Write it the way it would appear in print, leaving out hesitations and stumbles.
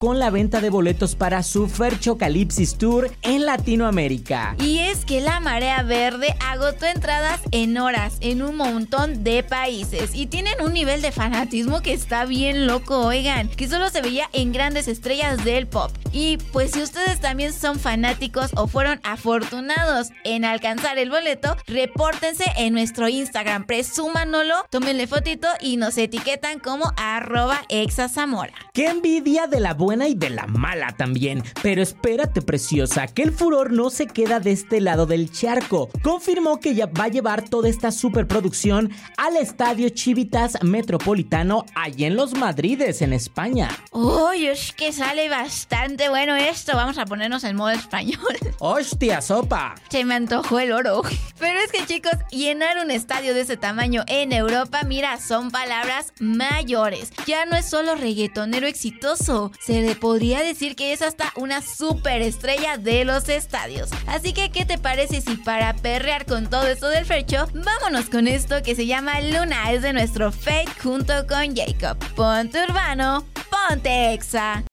con la venta de boletos para su Ferchocalipsis Tour en Latinoamérica. Y es que la Marea Verde agotó entradas en horas en un montón de países y tienen un nivel de fanatismo que está bien loco, oigan, que solo se veía en grandes estrellas del pop. Y pues si ustedes también son fanáticos o fueron afortunados en alcanzar el boleto, repórtense en nuestro Instagram, presúmanoslo, tómenle fotito y nos etiquetan como @exazamora. ¡Qué envidia de la buena y de la mala también! Pero espérate, preciosa, que el furor no se queda de este lado del charco. Confirmó que ya va a llevar toda esta superproducción al Estadio Civitas Metropolitano allá en Los Madrides, en España. ¡Uy, es que sale bastante bueno esto! Vamos a ponernos en modo español. ¡Hostia, sopa! Se me antojó el oro. Pero es que, chicos, llenar un estadio de ese tamaño en Europa, mira, son palabras mayores. Ya no es solo reggaetonero exitoso, se le podría decir que es hasta una superestrella de los estadios. Así que, ¿qué te parece si para perrear con todo esto del Fercho, vámonos con esto que se llama Luna? Es de nuestro Fate junto con Jacob. Ponte urbano, ponte exa.